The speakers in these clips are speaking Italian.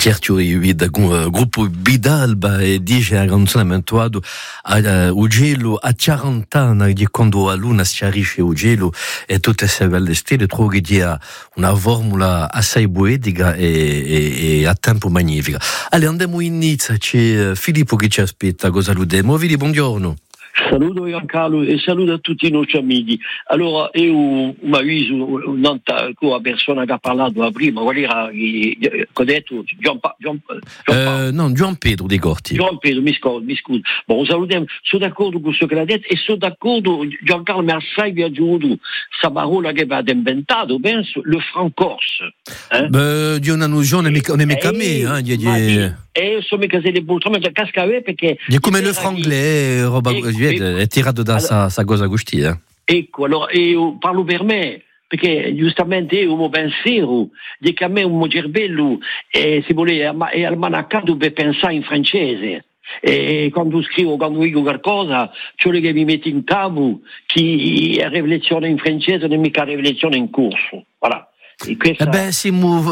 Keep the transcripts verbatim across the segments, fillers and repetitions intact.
certo io da gruppo Bidalba e dice a canzonamento a gelo a quaranta anni di quando a luna si arriva a gelo e tutte queste belle stelle trovo che ha una formula assai poetica e, e, e a tempo magnifica. Allora andiamo in Nizza, c'è Filippo che ci aspetta, cosa salutiamo. Filippo, buongiorno. Saluto Giancarlo e saluto a tutti i nostri amici. Allora, io mi avviso un'altra persona che ha parlato prima, qual era che ho detto? Gian, Gian, Gian, uh, no, Gian Pedro di Corti. Gian Pedro, mi scuso, mi scuso. Bon, salutiamo, sono d'accordo con quello che ha detto e sono d'accordo, Giancarlo mi ha assai piaciuto questa parola che avete inventato, penso, le francorse. Eh? Beh, di una nozione non è mica me, eh, di, di... E sono mica se le buttano da cascavè perché... È come le franglais, roba così, è tirato da allora, sa cosa gustia. Ecco, allora io parlo per me, perché giustamente io ho un pensiero di che a me un cervello eh, si vuole è almanaccato per pensare in francese. E quando scrivo, quando dico qualcosa, ciò che mi mette in capo che è riflessione in francese non è mica riflessione in corso. Voilà. Questa... Eh beh, siamo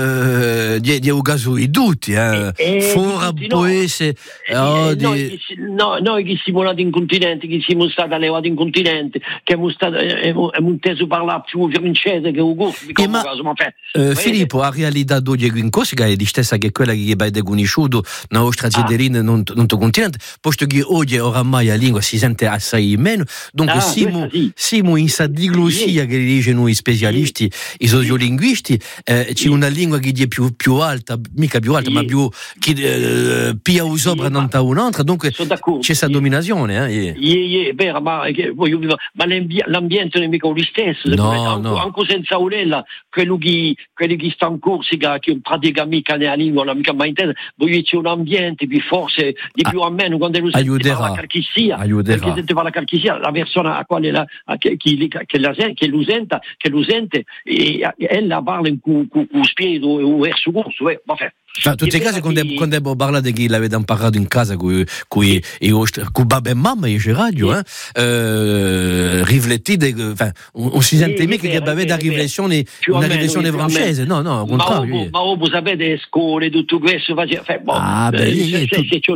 uh, di, di un caso di tutti, eh. eh, Fora poi se no, di... no, noi che siamo nati in continente, che siamo stati allevati in continente, che abbiamo stato abbiamo inteso parlare più francese che un corso, eh, ma, caso, ma uh, Filippo, la realtà di oggi in Corsica è la stessa che quella che è conosciuta nella nostra cittadina, ah. non nel continente, posto che oggi oramai la lingua si sente assai meno, dunque ah, siamo, sì. siamo in questa diglossia che dicono i specialisti, sì. i sociologi linguisti, eh, c'è una lingua che è più, più alta, mica più alta, sì. ma più che eh, più sopra sì, non un'altra, dunque c'è questa sì. dominazione. Eh, yeah. è vero, ma, ma l'ambiente non è mica lo stesso, no, no. anche senza urella, quello che, quello che sta in Corsica, che pratica mica la lingua, non mica mai intesa, voglio c'è un ambiente più forse, di più a meno, quando lo sente la carchisia, perché sente la carchisia, la persona a quale la, a, che, che, che, la, che l'usenta, che l'usente, e, ella parla in cu, cu, cu spirito e verso corso, eh, vabbè. In tutti i casi, quando, quando abbiamo parlato che l'avete parlato in casa con babà e mamma e radio, eh, eh, riflettite, non si sente mica che avete una riflessione, una riflessione francese, no, no, al contrario. Ma voi sapete, scuole, tutto questo, ah, beh,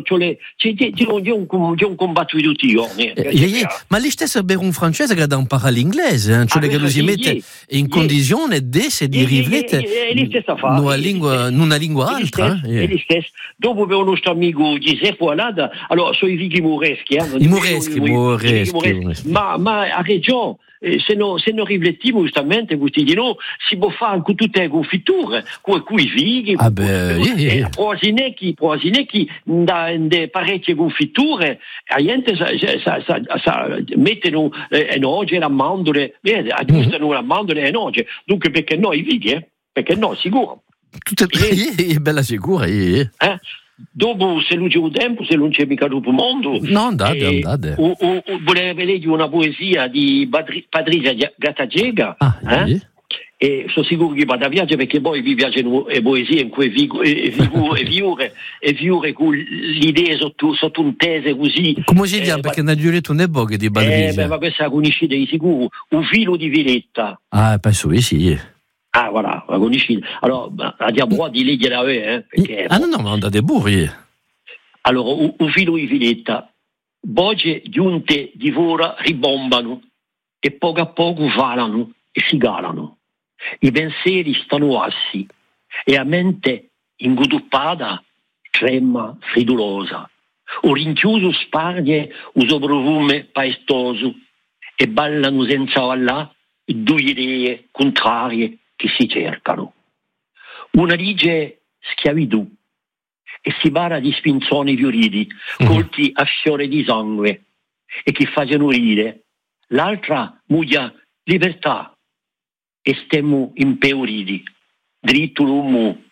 ho combattuto tutti i giorni. Ma lì stesso per un francese che ha imparato l'inglese, cioè che lo si mette in condizione di di riflettere in una lingua altra. E gli stessi. Dopo per un nostro amico Giuseppe Alada, allora sono i figli moreschi, eh? I moreschi, moreschi, ma, ma a Reggio, eh, se non se no riflettiamo giustamente, questi di no, si può fare anche tutte le confitture, con i figli, ah beh, yeah, yeah. proasinecchi, proasinecchi, da parecchie confitture, a gente sa, sa, sa, sa, mettono eh, noce, le mandorle, aggiustano mm-hmm. le mandorle e noce, dunque perché no i figli, eh? Perché no, sicuro. Tutto è bella sicura. Eh? Dopo, se non c'è un tempo, se non c'è mica dopo mondo, no, andate, eh, andate. O, o, o, volevo leggere una poesia di Patri, Patrizia Gattagiega, ah, eh? Sì. E sono sicuro che vado a viaggiare perché poi vi piacciono le poesie in cui figure e figure con le idee sotto, sotto un tese così. Come si chiama? Eh, perché non ho letto un epoca di Patrizia. Eh, beh, ma questa la conoscete di sicuro, un filo di Villetta. Ah, penso che sì. Ah, voilà, la conosci. Allora, abbiamo di leggere a me, eh, perché... Ah, no, no, ma andate burri. Allora, un, un filo di Villetta. Voce giunte di vora ribombano e poco a poco valano e si galano. I pensieri stanno assi e a mente inguduppata trema fridulosa. O rinchiuso sparge un sopprofume paestoso e ballano senza ballà due idee contrarie che si cercano. Una dice schiavitù e si bara di spinzoni fioriti, mm. colti a fiore di sangue e che facciano ride. L'altra muglia libertà e stiamo impauriti, dritto l'uomo